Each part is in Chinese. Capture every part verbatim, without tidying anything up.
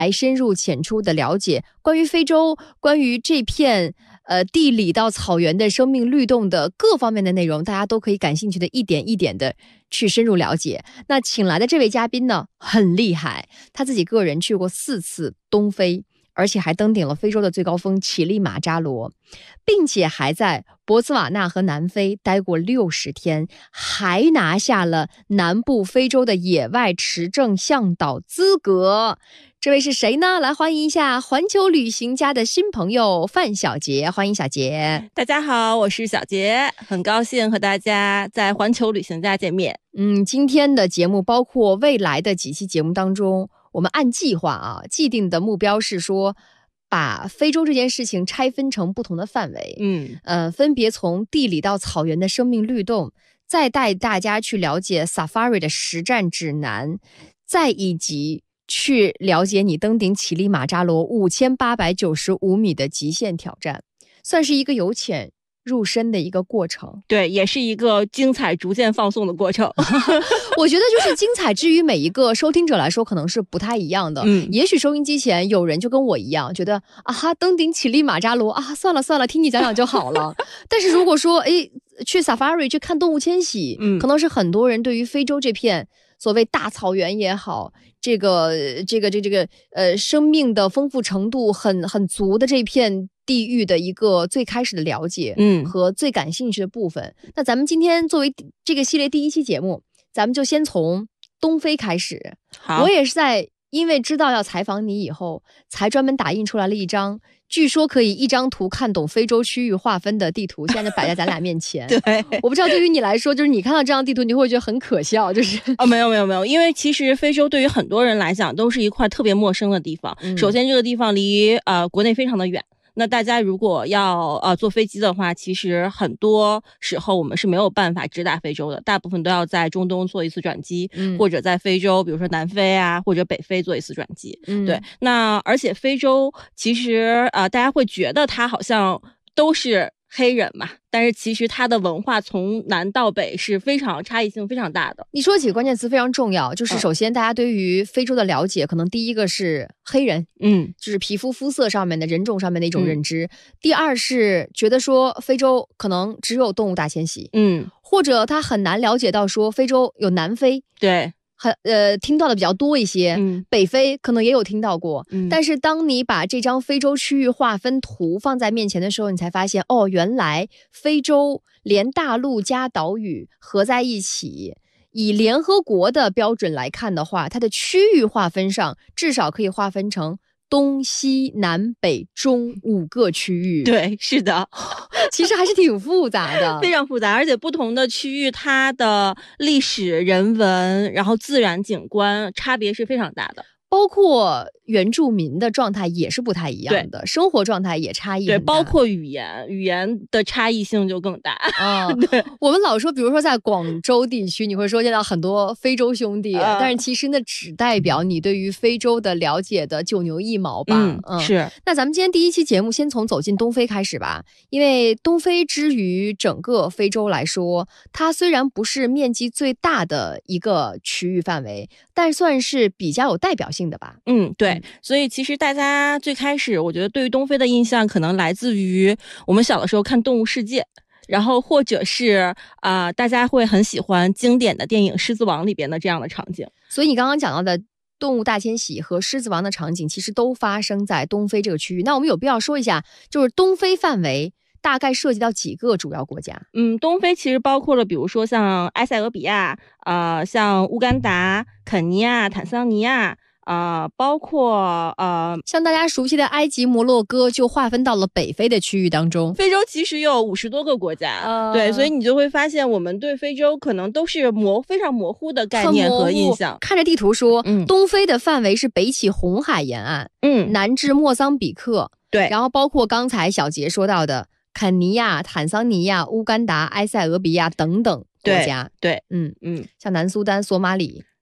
来深入浅出的了解关于非洲，关于这片呃地理到草原的生命律动的各方面的内容，大家都可以感兴趣的一点一点的去深入了解。那请来的这位嘉宾呢，很厉害，他自己个人去过四次东非，而且还登顶了非洲的最高峰乞力马扎罗，并且还在博茨瓦纳和南非待过六十天，还拿下了南部非洲的野外持证向导资格。这位是谁呢？来欢迎一下环球旅行家的新朋友范小杰，欢迎小杰。 大家好，我是小杰，很高兴和大家在环球旅行家见面。 嗯，今天的节目包括未来的几期节目当中，我们按计划啊，既定的目标是说，把非洲这件事情拆分成不同的范围， 嗯， 呃，分别从地理到草原的生命律动，再带大家去了解 Safari 的实战指南，再以及去了解你登顶乞力马扎罗五千八百九十五米的极限挑战，算是一个由浅入深的一个过程。 对，也是一个精彩逐渐放送的过程。 我觉得就是精彩之于每一个收听者来说可能是不太一样的。 嗯， 也许收音机前有人就跟我一样觉得啊哈，登顶乞力马扎罗啊，算了算了，听你讲讲就好了。但是如果说诶去 Safari 去看动物迁徙，嗯，可能是很多人对于非洲这片所谓大草原也好，这个这个这个这个呃生命的丰富程度很很足的这片地域的一个最开始的了解，嗯，和最感兴趣的部分。那咱们今天作为这个系列第一期节目，咱们就先从东非开始。好，我也是在因为知道要采访你以后，才专门打印出来了一张据说可以一张图看懂非洲区域划分的地图，现在摆在咱俩面前。 对， 我不知道对于你来说，就是你看到这张地图，你会觉得很可笑，就是哦，没有没有没有，因为其实非洲对于很多人来讲都是一块特别陌生的地方。嗯、首先，这个地方离呃国内非常的远。那大家如果要呃坐飞机的话，其实很多时候我们是没有办法直达非洲的，大部分都要在中东做一次转机，嗯、或者在非洲，比如说南非啊或者北非做一次转机。嗯、对，那而且非洲其实呃大家会觉得它好像都是黑人嘛，但是其实它的文化从南到北是非常差异性非常大的。 你说起关键词非常重要，就是首先大家对于非洲的了解，嗯、可能第一个是黑人，嗯，就是皮肤肤色上面的人种上面的一种认知。嗯、第二是觉得说非洲可能只有动物大迁徙，嗯，或者他很难了解到说非洲有南非， 对。 很呃，听到的比较多一些，嗯，北非可能也有听到过，嗯，但是当你把这张非洲区域划分图放在面前的时候，你才发现，哦，原来非洲连大陆加岛屿合在一起，以联合国的标准来看的话，它的区域划分上至少可以划分成东西南北中五个区域。 对，是的， 其实还是挺复杂的， 非常复杂，而且不同的区域它的历史、人文，然后自然景观差别是非常大的。 包括原住民的状态也是不太一样的，生活状态也差异很大。 对，包括语言，语言的差异性就更大。 啊、嗯，对，我们老说，比如说在广州地区，你会说见到很多非洲兄弟，嗯、但是其实那只代表你对于非洲的了解的九牛一毛吧。 嗯，嗯是。 那咱们今天第一期节目先从走进东非开始吧，因为东非之于整个非洲来说，它虽然不是面积最大的一个区域范围，但算是比较有代表性的吧。 嗯，对，所以其实大家最开始我觉得对于东非的印象可能来自于我们小的时候看动物世界，然后或者是啊、呃、大家会很喜欢经典的电影狮子王里边的这样的场景。 所以你刚刚讲到的动物大迁徙和狮子王的场景其实都发生在东非这个区域。那我们有必要说一下，就是东非范围大概涉及到几个主要国家？ 嗯，东非其实包括了比如说像埃塞俄比亚，呃像乌干达、肯尼亚、坦桑尼亚，呃，包括呃， 像大家熟悉的埃及、摩洛哥就划分到了北非的区域当中。 非洲其实有五十多个国家，呃、对，所以你就会发现我们对非洲可能都是模非常模糊的概念和印象。 看着地图说，嗯，东非的范围是北起红海沿岸，嗯，南至莫桑比克， 对， 然后包括刚才小杰说到的肯尼亚、坦桑尼亚、乌干达、埃塞俄比亚等等国家。 对，对嗯嗯，像南苏丹、索马里。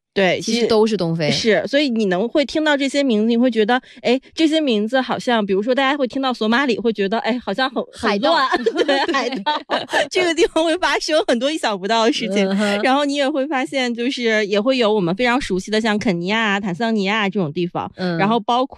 对， 其实都是东非。 是，所以你能会听到这些名字，你会觉得，哎，这些名字好像，比如说大家会听到索马里，会觉得，哎，好像很海盗， 对，海盗，这个地方会发生很多意想不到的事情。嗯、然后你也会发现，就是也会有我们非常熟悉的，像肯尼亚、坦桑尼亚这种地方，嗯、然后包括。